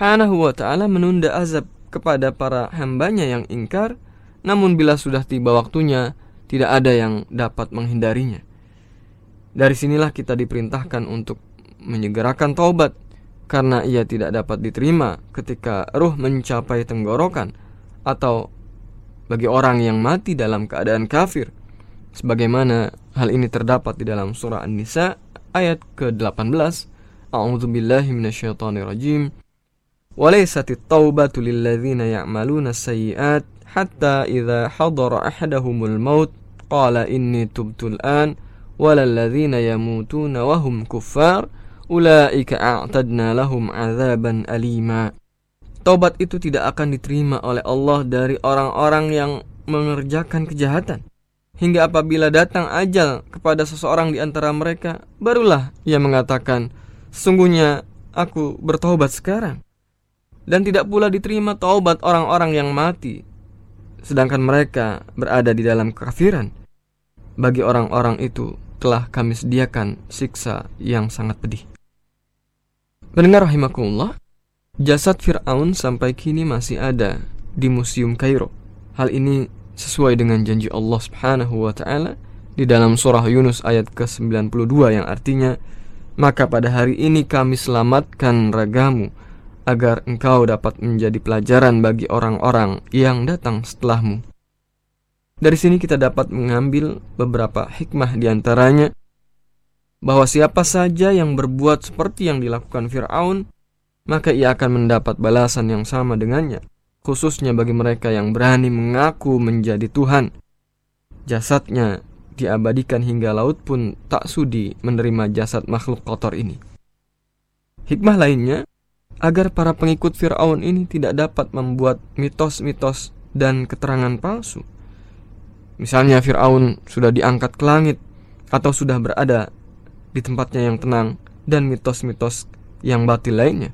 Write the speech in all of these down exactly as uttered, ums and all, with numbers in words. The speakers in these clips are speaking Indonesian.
Subhanahu wa ta'ala menunda azab kepada para hambanya yang ingkar, namun bila sudah tiba waktunya, tidak ada yang dapat menghindarinya. Dari sinilah kita diperintahkan untuk menyegerakan taubat, karena ia tidak dapat diterima ketika ruh mencapai tenggorokan, atau bagi orang yang mati dalam keadaan kafir, sebagaimana hal ini terdapat di dalam surah An-Nisa ayat ke delapan belas. A'udzubillahi minasyaitonirrajim. Walaisatit taubatu lilladzina ya'maluna sayyi'at hatta idza hadara ahadahumul maut qala inni tubtul an walalladzina yamutuna wa hum kuffar ulaika a'tadna lahum 'adzaban alima. Taubat itu tidak akan diterima oleh Allah dari orang-orang yang mengerjakan kejahatan, hingga apabila datang ajal kepada seseorang di antara mereka, barulah ia mengatakan, sesungguhnya aku bertaubat sekarang. Dan tidak pula diterima taubat orang-orang yang mati sedangkan mereka berada di dalam kekafiran. Bagi orang-orang itu telah kami sediakan siksa yang sangat pedih. Pendengar rahimakumullah, jasad Fir'aun sampai kini masih ada di Museum Kairo. Hal ini sesuai dengan janji Allah Subhanahu wa ta'ala di dalam surah Yunus ayat ke sembilan puluh dua, yang artinya, maka pada hari ini kami selamatkan ragamu agar engkau dapat menjadi pelajaran bagi orang-orang yang datang setelahmu. Dari sini kita dapat mengambil beberapa hikmah, diantaranya bahwa siapa saja yang berbuat seperti yang dilakukan Fir'aun, maka ia akan mendapat balasan yang sama dengannya, khususnya bagi mereka yang berani mengaku menjadi Tuhan. Jasadnya diabadikan hingga laut pun tak sudi menerima jasad makhluk kotor ini. Hikmah lainnya, agar para pengikut Fir'aun ini tidak dapat membuat mitos-mitos dan keterangan palsu. Misalnya Fir'aun sudah diangkat ke langit atau sudah berada di tempatnya yang tenang, dan mitos-mitos yang batil lainnya.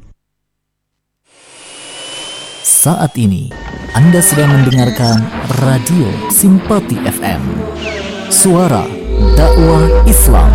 Saat ini Anda sedang mendengarkan Radio Simpati F M, suara dakwah Islam.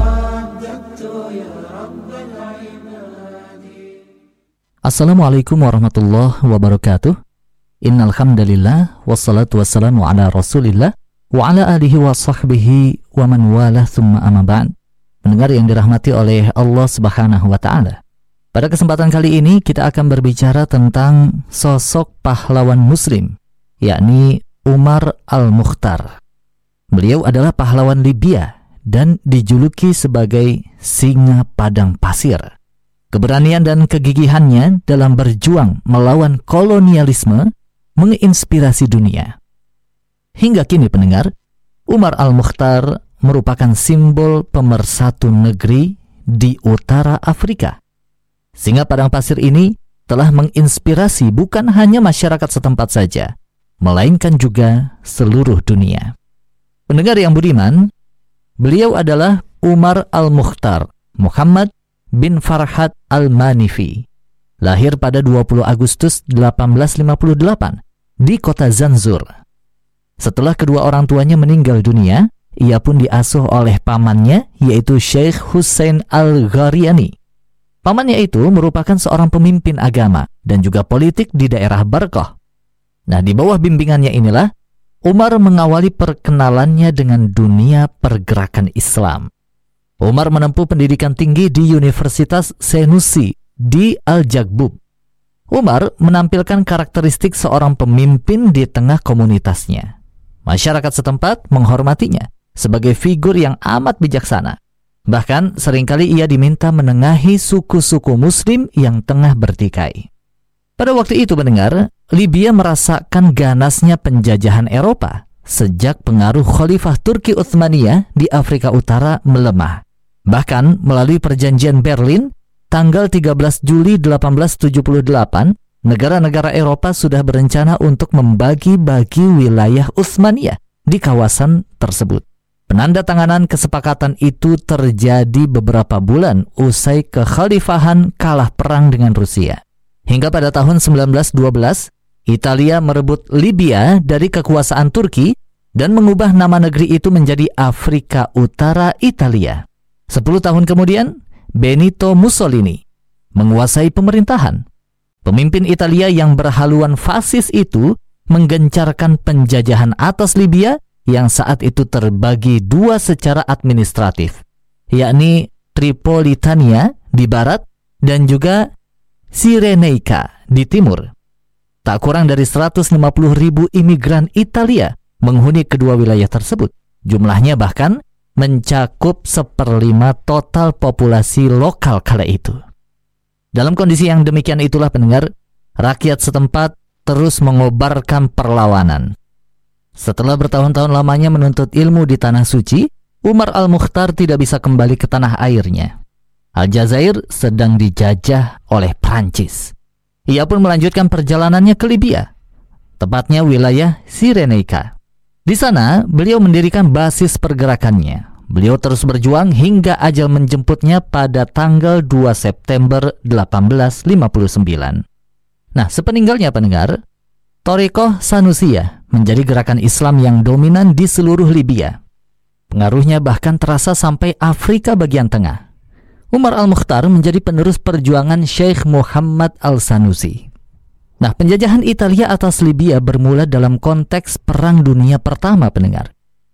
Assalamualaikum warahmatullahi wabarakatuh. Innal hamdalillah wassalatu wassalamu ala Rasulillah wa ala alihi wa sahbihi wa man walah thumma amma ba'd. Pendengar yang dirahmati oleh Allah Subhanahu wa taala. Pada kesempatan kali ini kita akan berbicara tentang sosok pahlawan muslim, yakni Umar Al-Mukhtar. Beliau adalah pahlawan Libya dan dijuluki sebagai singa padang pasir. Keberanian dan kegigihannya dalam berjuang melawan kolonialisme menginspirasi dunia. Hingga kini pendengar, Umar Al-Mukhtar merupakan simbol pemersatu negeri di utara Afrika. Singa padang pasir ini telah menginspirasi bukan hanya masyarakat setempat saja, melainkan juga seluruh dunia. Pendengar yang budiman, beliau adalah Umar Al-Mukhtar Muhammad bin Farhat Al-Manifi, lahir pada dua puluh Agustus delapan belas lima puluh delapan di kota Zanzur. Setelah kedua orang tuanya meninggal dunia, ia pun diasuh oleh pamannya, yaitu Syekh Hussein Al-Gharyani. Pamannya itu merupakan seorang pemimpin agama dan juga politik di daerah Barqah. Nah, di bawah bimbingannya inilah Umar mengawali perkenalannya dengan dunia pergerakan Islam. Umar menempuh pendidikan tinggi di Universitas Senussi di Al-Jagbub. Umar menampilkan karakteristik seorang pemimpin di tengah komunitasnya. Masyarakat setempat menghormatinya sebagai figur yang amat bijaksana. Bahkan seringkali ia diminta menengahi suku-suku muslim yang tengah bertikai. Pada waktu itu pendengar, Libya merasakan ganasnya penjajahan Eropa sejak pengaruh Khalifah Turki Utsmaniyah di Afrika Utara melemah. Bahkan melalui perjanjian Berlin tanggal tiga belas Juli delapan belas tujuh puluh delapan, negara-negara Eropa sudah berencana untuk membagi-bagi wilayah Utsmaniyah di kawasan tersebut. Penandatanganan kesepakatan itu terjadi beberapa bulan usai kekhalifahan kalah perang dengan Rusia. Hingga pada tahun sembilan belas dua belas, Italia merebut Libya dari kekuasaan Turki dan mengubah nama negeri itu menjadi Afrika Utara Italia. Sepuluh tahun kemudian, Benito Mussolini menguasai pemerintahan. Pemimpin Italia yang berhaluan fasis itu menggencarkan penjajahan atas Libya yang saat itu terbagi dua secara administratif, yakni Tripolitania di barat dan juga Cyrenaica di timur. Tak kurang dari seratus lima puluh ribu imigran Italia menghuni kedua wilayah tersebut. Jumlahnya bahkan mencakup seperlima total populasi lokal kala itu. Dalam kondisi yang demikian itulah pendengar, rakyat setempat terus mengobarkan perlawanan. Setelah bertahun-tahun lamanya menuntut ilmu di Tanah Suci, Umar al-Mukhtar tidak bisa kembali ke tanah airnya. Aljazair sedang dijajah oleh Prancis. Ia pun melanjutkan perjalanannya ke Libya, tepatnya wilayah Cyrenaica. Di sana, beliau mendirikan basis pergerakannya. Beliau terus berjuang hingga ajal menjemputnya pada tanggal dua September delapan belas lima puluh sembilan. Nah, sepeninggalnya pendengar, Thariqah Sanusiyah menjadi gerakan Islam yang dominan di seluruh Libya. Pengaruhnya bahkan terasa sampai Afrika bagian tengah. Umar al-Mukhtar menjadi penerus perjuangan Syekh Muhammad al-Sanusi. Nah, penjajahan Italia atas Libya bermula dalam konteks Perang Dunia Pertama, pendengar.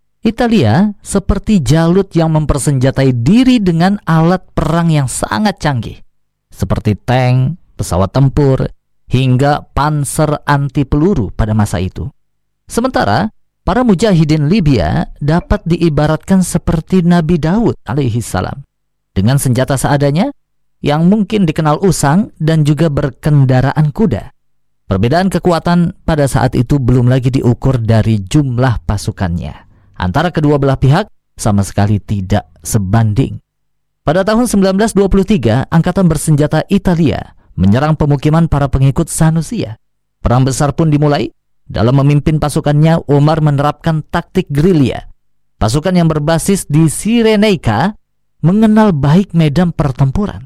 Italia seperti Jalut yang mempersenjatai diri dengan alat perang yang sangat canggih, seperti tank, pesawat tempur, hingga panser anti peluru pada masa itu. Sementara, para mujahidin Libya dapat diibaratkan seperti Nabi Daud alaihi salam, dengan senjata seadanya yang mungkin dikenal usang dan juga berkendaraan kuda. Perbedaan kekuatan pada saat itu belum lagi diukur dari jumlah pasukannya. Antara kedua belah pihak sama sekali tidak sebanding. Pada tahun sembilan belas dua puluh tiga, angkatan bersenjata Italia menyerang pemukiman para pengikut Sanusiyah. Perang besar pun dimulai. Dalam memimpin pasukannya, Umar menerapkan taktik gerilya. Pasukan yang berbasis di Cyrenaica mengenal baik medan pertempuran.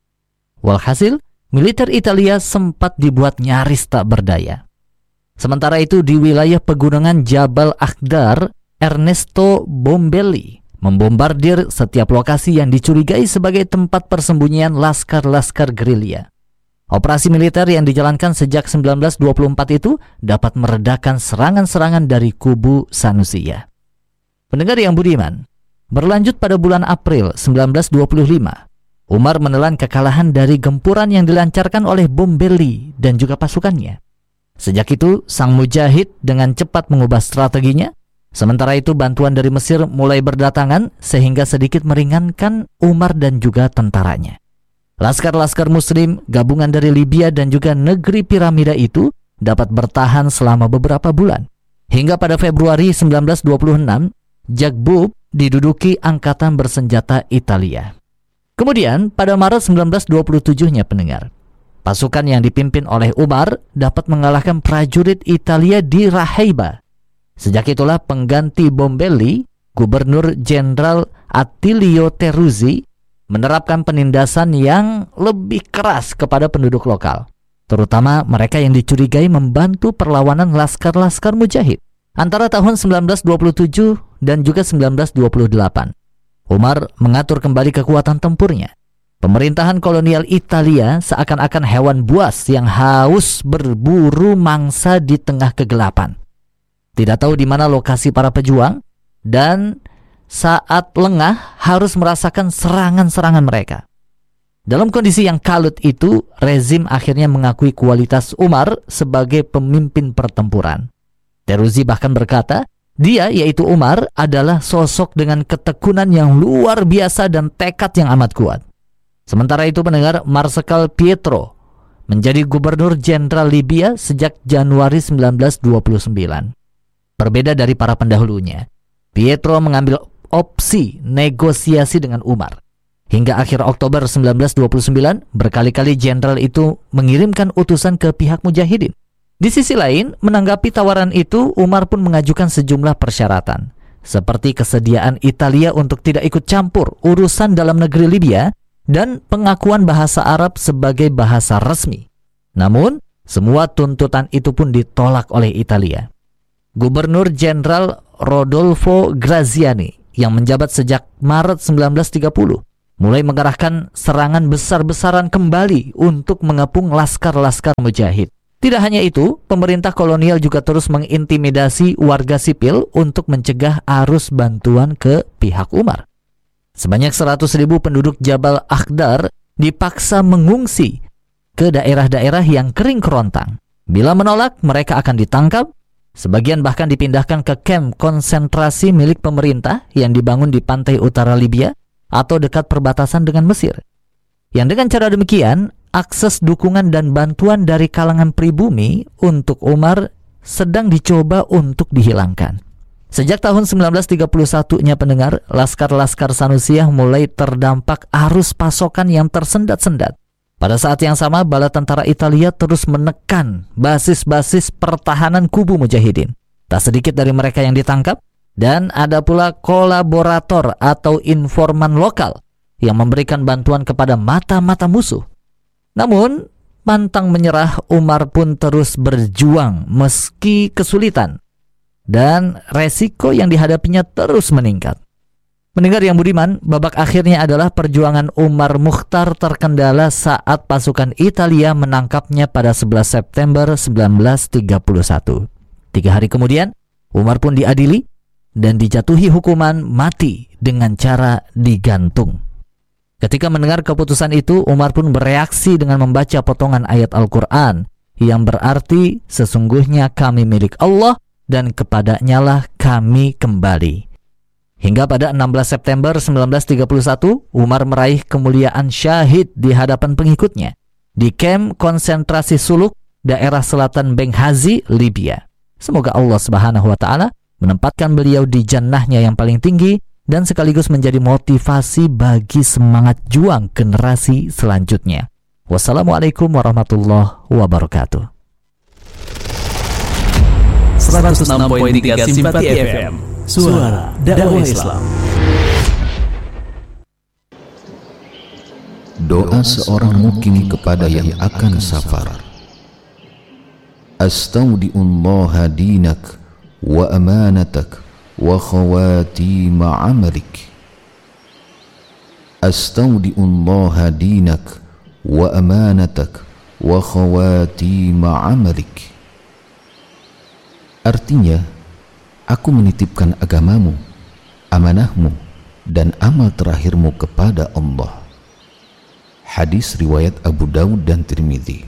Walhasil, militer Italia sempat dibuat nyaris tak berdaya. Sementara itu di wilayah pegunungan Jabal Akhdar, Ernesto Bombelli membombardir setiap lokasi yang dicurigai sebagai tempat persembunyian laskar-laskar gerilya. Operasi militer yang dijalankan sejak sembilan belas dua puluh empat itu dapat meredakan serangan-serangan dari kubu Sanusiyah. Pendengar yang budiman, berlanjut pada bulan April sembilan belas dua puluh lima, Umar menelan kekalahan dari gempuran yang dilancarkan oleh Bombelli dan juga pasukannya. Sejak itu, sang mujahid dengan cepat mengubah strateginya. Sementara itu, bantuan dari Mesir mulai berdatangan sehingga sedikit meringankan Umar dan juga tentaranya. Laskar-laskar muslim gabungan dari Libya dan juga negeri piramida itu dapat bertahan selama beberapa bulan. Hingga pada Februari sembilan belas dua puluh enam, Jagbub diduduki angkatan bersenjata Italia. Kemudian pada Maret sembilan belas dua puluh tujuh-nya pendengar, pasukan yang dipimpin oleh Umar dapat mengalahkan prajurit Italia di Rahaiba. Sejak itulah pengganti Bombelli, Gubernur Jenderal Attilio Teruzzi, menerapkan penindasan yang lebih keras kepada penduduk lokal, terutama mereka yang dicurigai membantu perlawanan laskar-laskar mujahid. Antara tahun sembilan belas dua puluh tujuh dan juga sembilan belas dua puluh delapan, Umar mengatur kembali kekuatan tempurnya. Pemerintahan kolonial Italia seakan-akan hewan buas yang haus berburu mangsa di tengah kegelapan. Tidak tahu di mana lokasi para pejuang, dan saat lengah harus merasakan serangan-serangan mereka. Dalam kondisi yang kalut itu, rezim akhirnya mengakui kualitas Umar sebagai pemimpin pertempuran. Teruzzi bahkan berkata, dia, yaitu Umar, adalah sosok dengan ketekunan yang luar biasa dan tekad yang amat kuat. Sementara itu pendengar, Marsekal Pietro menjadi Gubernur Jenderal Libya sejak Januari sembilan belas dua puluh sembilan. Berbeda dari para pendahulunya, Pietro mengambil opsi negosiasi dengan Umar. Hingga akhir Oktober sembilan belas dua puluh sembilan, berkali-kali jenderal itu mengirimkan utusan ke pihak mujahidin. Di sisi lain, menanggapi tawaran itu, Umar pun mengajukan sejumlah persyaratan, seperti kesediaan Italia untuk tidak ikut campur urusan dalam negeri Libya dan pengakuan bahasa Arab sebagai bahasa resmi. Namun, semua tuntutan itu pun ditolak oleh Italia. Gubernur Jenderal Rodolfo Graziani yang menjabat sejak Maret sembilan belas tiga puluh mulai mengerahkan serangan besar-besaran kembali untuk mengepung laskar-laskar mujahid. Tidak hanya itu, pemerintah kolonial juga terus mengintimidasi warga sipil untuk mencegah arus bantuan ke pihak Umar. Sebanyak seratus ribu penduduk Jabal Akhdar dipaksa mengungsi ke daerah-daerah yang kering kerontang. Bila menolak, mereka akan ditangkap. Sebagian bahkan dipindahkan ke kamp konsentrasi milik pemerintah yang dibangun di pantai utara Libya atau dekat perbatasan dengan Mesir. Yang dengan cara demikian, akses dukungan dan bantuan dari kalangan pribumi untuk Umar sedang dicoba untuk dihilangkan. Sejak tahun sembilan belas tiga puluh satu-nya pendengar, laskar-laskar Sanusiyah mulai terdampak arus pasokan yang tersendat-sendat. Pada saat yang sama, bala tentara Italia terus menekan basis-basis pertahanan kubu mujahidin. Tak sedikit dari mereka yang ditangkap, dan ada pula kolaborator atau informan lokal yang memberikan bantuan kepada mata-mata musuh. Namun, pantang menyerah, Umar pun terus berjuang meski kesulitan, dan resiko yang dihadapinya terus meningkat. Mendengar yang budiman, babak akhirnya adalah perjuangan Umar Mukhtar terkendala saat pasukan Italia menangkapnya pada sebelas September sembilan belas tiga puluh satu. Tiga hari kemudian, Umar pun diadili dan dijatuhi hukuman mati dengan cara digantung. Ketika mendengar keputusan itu, Umar pun bereaksi dengan membaca potongan ayat Al-Quran yang berarti sesungguhnya kami milik Allah dan kepadanya lah kami kembali. Hingga pada enam belas September sembilan belas tiga puluh satu, Umar meraih kemuliaan syahid di hadapan pengikutnya di kamp konsentrasi Suluk, daerah selatan Benghazi, Libya. Semoga Allah Subhanahu wa taala menempatkan beliau di jannahnya yang paling tinggi dan sekaligus menjadi motivasi bagi semangat juang generasi selanjutnya. Wassalamualaikum warahmatullahi wabarakatuh. seratus enam koma tiga Simpati F M, suara dakwah Islam. Doa seorang mukim kepada yang akan safar. Astaudi'ullaha dinak wa amanatak wa khawatima amalik. Astaudi'ullaha dinak wa amanatak wa khawatima amalik. Artinya, aku menitipkan agamamu, amanahmu, dan amal terakhirmu kepada Allah. Hadis riwayat Abu Daud dan Tirmidzi.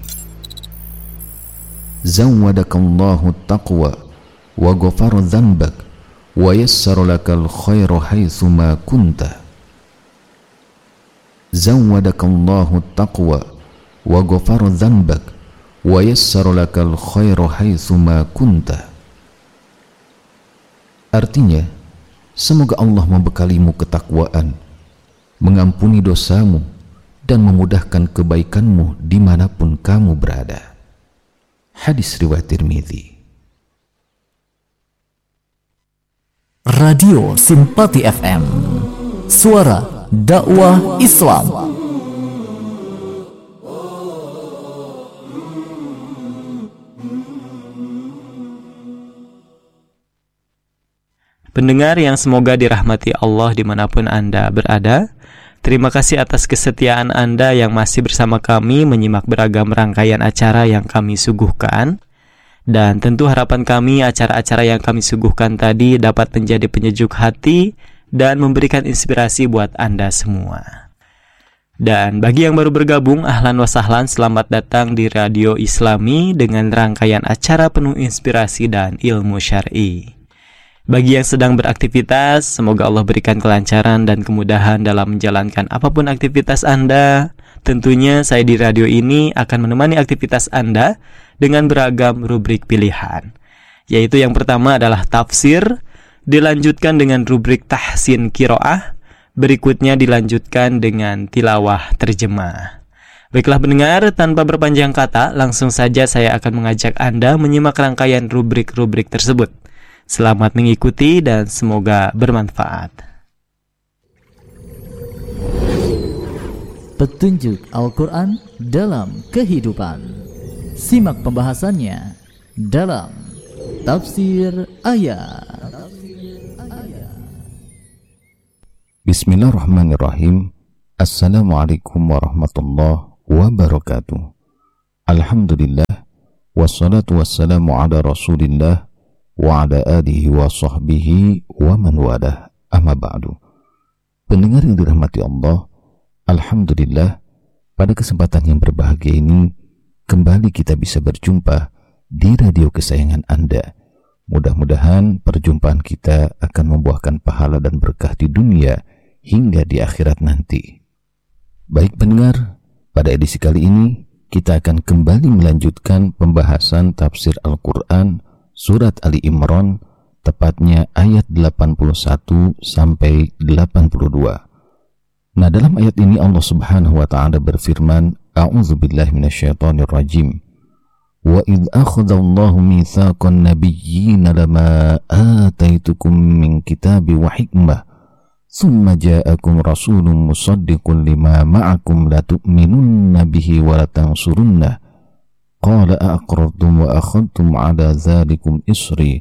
Zawwadakallahu taqwa wa ghafara dhanbak wa yassara lakal khairu haitsu ma kunta. Zawwadakallahu taqwa wa ghafara dhanbak wa yassara lakal khairu haitsu ma kunta. Artinya, semoga Allah membekalimu ketakwaan, mengampuni dosamu, dan memudahkan kebaikanmu dimanapun kamu berada. Hadis riwayat Tirmidzi. Radio Simpati F M, suara dakwah Islam. Pendengar yang semoga dirahmati Allah dimanapun Anda berada, terima kasih atas kesetiaan Anda yang masih bersama kami menyimak beragam rangkaian acara yang kami suguhkan. Dan tentu harapan kami acara-acara yang kami suguhkan tadi dapat menjadi penyejuk hati dan memberikan inspirasi buat Anda semua. Dan bagi yang baru bergabung, ahlan wa sahlan, selamat datang di Radio Islami dengan rangkaian acara penuh inspirasi dan ilmu syar'i. Bagi yang sedang beraktivitas, semoga Allah berikan kelancaran dan kemudahan dalam menjalankan apapun aktivitas Anda. Tentunya saya di radio ini akan menemani aktivitas Anda dengan beragam rubrik pilihan. Yaitu yang pertama adalah tafsir, dilanjutkan dengan rubrik tahsin qiraah, berikutnya dilanjutkan dengan tilawah terjemah. Baiklah pendengar, tanpa berpanjang kata, langsung saja saya akan mengajak Anda menyimak rangkaian rubrik-rubrik tersebut. Selamat mengikuti dan semoga bermanfaat. Petunjuk Al-Quran dalam kehidupan. Simak pembahasannya dalam Tafsir Ayat. Bismillahirrahmanirrahim. Assalamualaikum warahmatullahi wabarakatuh. Alhamdulillah, wassalatu wassalamu ala rasulillah wa ala alihi wa sahbihi wa man walah, amma ba'du. Pendengar yang dirahmati Allah, alhamdulillah, pada kesempatan yang berbahagia ini kembali kita bisa berjumpa di radio kesayangan Anda. Mudah-mudahan perjumpaan kita akan membuahkan pahala dan berkah di dunia hingga di akhirat nanti. Baik pendengar, pada edisi kali ini kita akan kembali melanjutkan pembahasan tafsir Al-Quran surat Ali Imran, tepatnya ayat delapan puluh satu sampai delapan puluh dua. Nah, dalam ayat ini Allah Subhanahu wa taala berfirman, A'udzubillahi minasyaitonir rajim. Wa idh akhadallahu mitsaqan nabiyyin lama ataitukum min kitabi wa hikmah thumma ja'akum rasulun musaddiqun lima ma'akum la tu'minunna bihi wa la tansurunnah qala aqrartum wa akhadtum 'ala dzalikum isri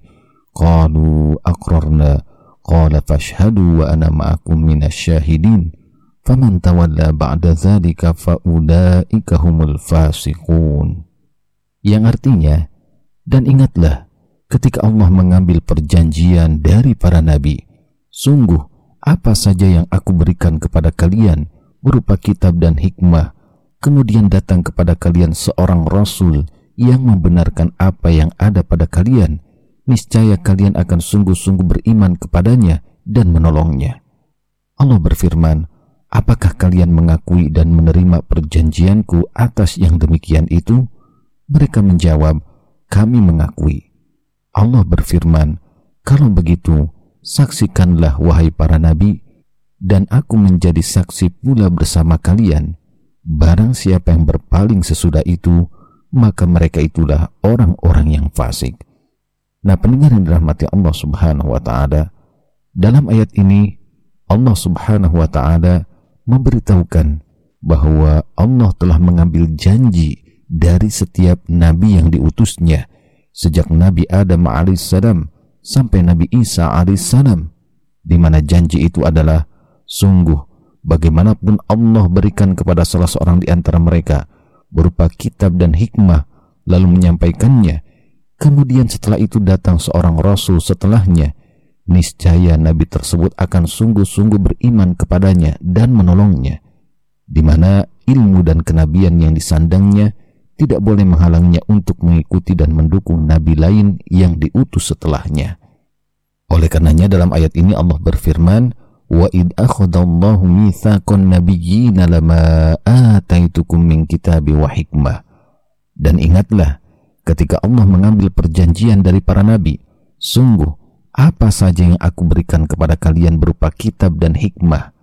qalu aqrarna qala fashhadu wa ana ma'akum minasy syahidin faman tawalla ba'da dzalika fa ulaika humul fasiqun. Yang artinya, dan ingatlah ketika Allah mengambil perjanjian dari para nabi, sungguh apa saja yang aku berikan kepada kalian berupa kitab dan hikmah, kemudian datang kepada kalian seorang rasul yang membenarkan apa yang ada pada kalian, niscaya kalian akan sungguh-sungguh beriman kepadanya dan menolongnya. Allah berfirman, apakah kalian mengakui dan menerima perjanjianku atas yang demikian itu? Mereka menjawab, kami mengakui. Allah berfirman, kalau begitu, saksikanlah wahai para nabi, dan aku menjadi saksi pula bersama kalian. Barang siapa yang berpaling sesudah itu, maka mereka itulah orang-orang yang fasik. Nah, pendengar yang dirahmati Allah Subhanahu wa taala, dalam ayat ini Allah Subhanahu wa taala memberitahukan bahwa Allah telah mengambil janji dari setiap nabi yang diutusnya, sejak Nabi Adam alaihissalam sampai Nabi Isa alaihissalam, di mana janji itu adalah, sungguh bagaimanapun Allah berikan kepada salah seorang di antara mereka berupa kitab dan hikmah lalu menyampaikannya, kemudian setelah itu datang seorang rasul setelahnya, niscaya nabi tersebut akan sungguh-sungguh beriman kepadanya dan menolongnya, di mana ilmu dan kenabian yang disandangnya tidak boleh menghalanginya untuk mengikuti dan mendukung nabi lain yang diutus setelahnya. Oleh karenanya dalam ayat ini Allah berfirman, wa id akhadallahu mitsaqan nabiyyin lama ataitukum min kitabi wa hikmah. Dan ingatlah ketika Allah mengambil perjanjian dari para nabi, sungguh apa saja yang aku berikan kepada kalian berupa kitab dan hikmah.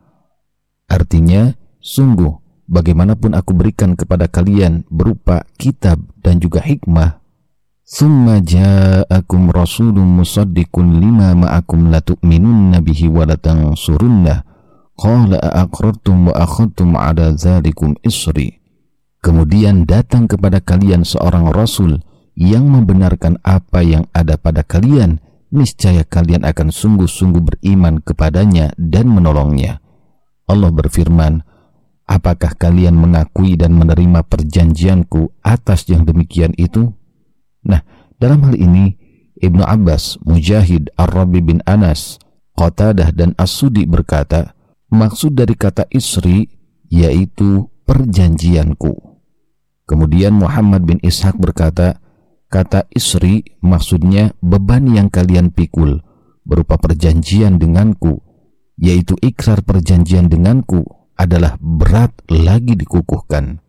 Artinya, sungguh bagaimanapun aku berikan kepada kalian berupa kitab dan juga hikmah, summa ja'akum rasulun musaddiqun lima ma'akum la tu'minunna bihi wa la tansurunnah qala aqrartum wa akhadtum 'ala dzalikum isri. Kemudian datang kepada kalian seorang rasul yang membenarkan apa yang ada pada kalian, niscaya kalian akan sungguh-sungguh beriman kepadanya dan menolongnya. Allah berfirman, apakah kalian mengakui dan menerima perjanjianku atas yang demikian itu? Nah, dalam hal ini Ibnu Abbas, Mujahid, Ar-Rabi bin Anas, Qatadah dan As-Sudi berkata, maksud dari kata isri yaitu perjanjianku. Kemudian Muhammad bin Ishaq berkata, kata isri maksudnya beban yang kalian pikul berupa perjanjian denganku, yaitu ikrar perjanjian denganku adalah berat lagi dikukuhkan.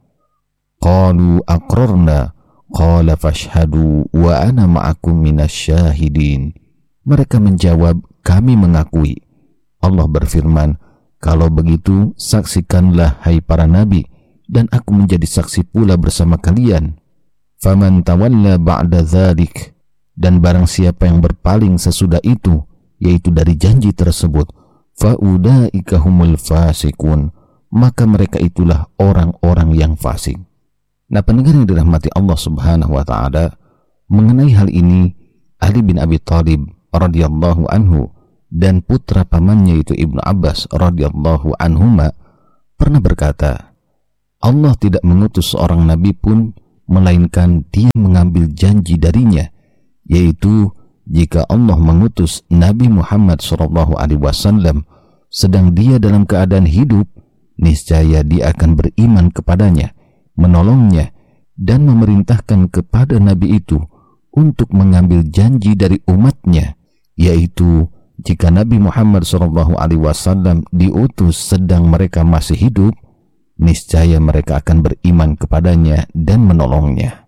Qalu aqrarna qala fashhadu wa ana ma'akum minasyahidin. Mereka menjawab, kami mengakui. Allah berfirman, kalau begitu saksikanlah hai para nabi, dan aku menjadi saksi pula bersama kalian. Faman tawalla ba'da dzalik, dan barang siapa yang berpaling sesudah itu, yaitu dari janji tersebut, fa ulaika humul fasiqun, maka mereka itulah orang-orang yang fasik. Nah, pendengar yang dirahmati Allah Subhanahu wa taala, mengenai hal ini Ali bin Abi Thalib radhiyallahu anhu dan putra pamannya itu Ibnu Abbas radhiyallahu anhuma pernah berkata, Allah tidak mengutus seorang nabi pun melainkan dia mengambil janji darinya, yaitu jika Allah mengutus Nabi Muhammad shallallahu alaihi wasallam sedang dia dalam keadaan hidup, niscaya dia akan beriman kepadanya, menolongnya, dan memerintahkan kepada nabi itu untuk mengambil janji dari umatnya, yaitu jika Nabi Muhammad shallallahu alaihi wasallam diutus sedang mereka masih hidup, niscaya mereka akan beriman kepadanya dan menolongnya.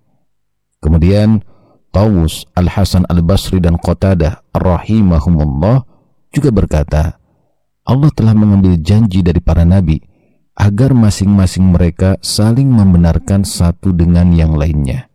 Kemudian Tawus, Al-Hasan Al-Basri dan Qatadah rahimahumullah juga berkata, Allah telah mengambil janji dari para nabi agar masing-masing mereka saling membenarkan satu dengan yang lainnya.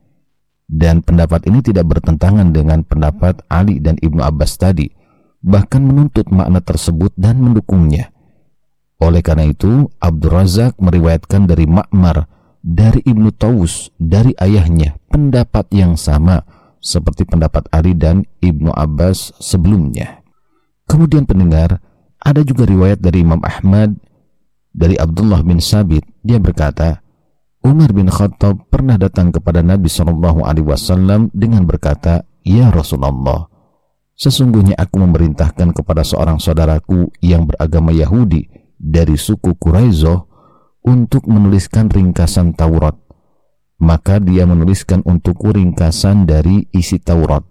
Dan pendapat ini tidak bertentangan dengan pendapat Ali dan Ibnu Abbas tadi, bahkan menuntut makna tersebut dan mendukungnya. Oleh karena itu, Abdul Razak meriwayatkan dari Ma'mar dari Ibnu Tawus dari ayahnya pendapat yang sama seperti pendapat Ali dan Ibnu Abbas sebelumnya. Kemudian pendengar, ada juga riwayat dari Imam Ahmad dari Abdullah bin Sabit. Dia berkata, Umar bin Khattab pernah datang kepada Nabi shallallahu alaihi wasallam dengan berkata, "Ya Rasulullah, sesungguhnya aku memerintahkan kepada seorang saudaraku yang beragama Yahudi dari suku Quraizoh untuk menuliskan ringkasan Taurat. Maka dia menuliskan untukku ringkasan dari isi Taurat.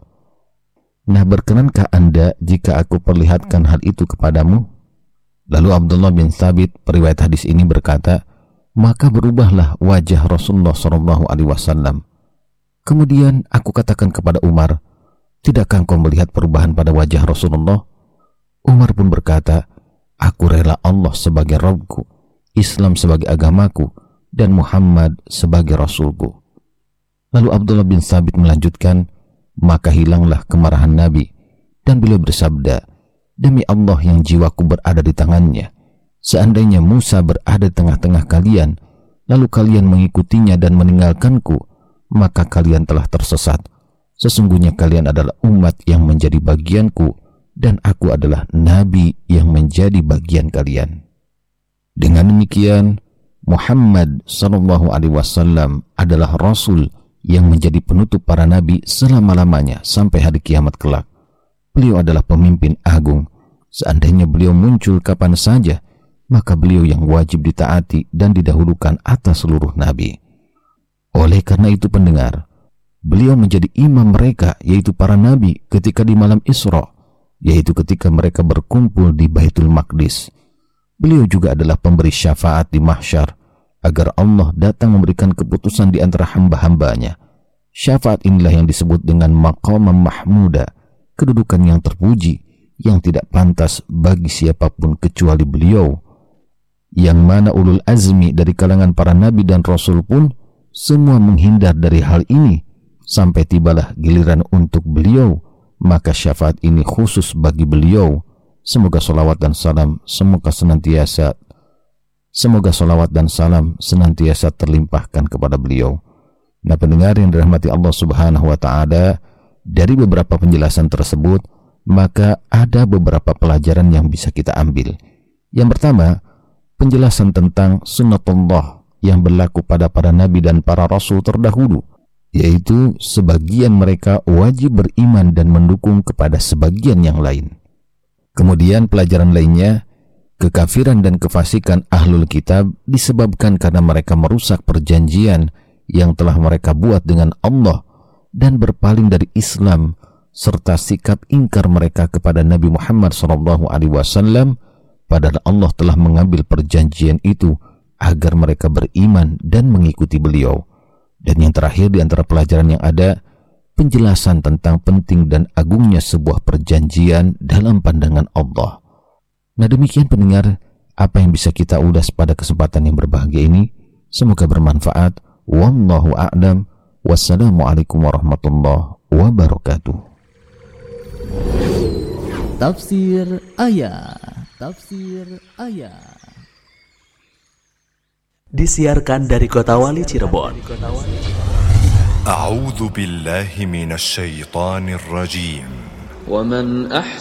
Nah, berkenankah Anda jika aku perlihatkan hal itu kepadamu?" Lalu Abdullah bin Thabit, periwayat hadis ini, berkata, maka berubahlah wajah Rasulullah shallallahu alaihi wasallam. Kemudian aku katakan kepada Umar, "Tidakkah engkau melihat perubahan pada wajah Rasulullah?" Umar pun berkata, "Aku rela Allah sebagai Rabbku, Islam sebagai agamaku, dan Muhammad sebagai Rasulku." Lalu Abdullah bin Thabit melanjutkan, maka hilanglah kemarahan Nabi, dan beliau bersabda, "Demi Allah yang jiwaku berada di tangannya, seandainya Musa berada di tengah-tengah kalian, lalu kalian mengikutinya dan meninggalkanku, maka kalian telah tersesat. Sesungguhnya kalian adalah umat yang menjadi bagianku, dan aku adalah nabi yang menjadi bagian kalian." Dengan demikian, Muhammad sallallahu alaihi wasallam adalah rasul yang menjadi penutup para nabi selama-lamanya sampai hari kiamat kelak. Beliau adalah pemimpin agung. Seandainya beliau muncul kapan saja, maka beliau yang wajib ditaati dan didahulukan atas seluruh nabi. Oleh karena itu pendengar, beliau menjadi imam mereka, yaitu para nabi, ketika di malam Isra, yaitu ketika mereka berkumpul di Baitul Maqdis. Beliau juga adalah pemberi syafaat di mahsyar, agar Allah datang memberikan keputusan di antara hamba-hambanya. Syafaat inilah yang disebut dengan maqamam mahmuda, kedudukan yang terpuji, yang tidak pantas bagi siapapun kecuali beliau, yang mana ulul azmi dari kalangan para nabi dan rasul pun semua menghindar dari hal ini, sampai tibalah giliran untuk beliau, maka syafaat ini khusus bagi beliau. Semoga salawat dan salam semoga senantiasa semoga salawat dan salam senantiasa terlimpahkan kepada beliau. Nah pendengar yang dirahmati Allah subhanahu wa ta'ala, dari beberapa penjelasan tersebut maka ada beberapa pelajaran yang bisa kita ambil. Yang pertama, penjelasan tentang sunnatullah yang berlaku pada para nabi dan para rasul terdahulu, yaitu sebagian mereka wajib beriman dan mendukung kepada sebagian yang lain. Kemudian pelajaran lainnya, kekafiran dan kefasikan ahlul kitab disebabkan karena mereka merusak perjanjian yang telah mereka buat dengan Allah dan berpaling dari Islam, serta sikap ingkar mereka kepada Nabi Muhammad shallallahu alaihi wasallam, padahal Allah telah mengambil perjanjian itu agar mereka beriman dan mengikuti beliau. Dan yang terakhir di antara pelajaran yang ada, penjelasan tentang penting dan agungnya sebuah perjanjian dalam pandangan Allah. Nah demikian pendengar, apa yang bisa kita ulas pada kesempatan yang berbahagia ini. Semoga bermanfaat. Wallahu a'lam. Wassalamualaikum warahmatullahi wabarakatuh. Tafsir ayat. Tafsir ayat. Disiarkan dari Kota Wali Cirebon. A'udzu billahi minasy syaithanir rajim. Wa man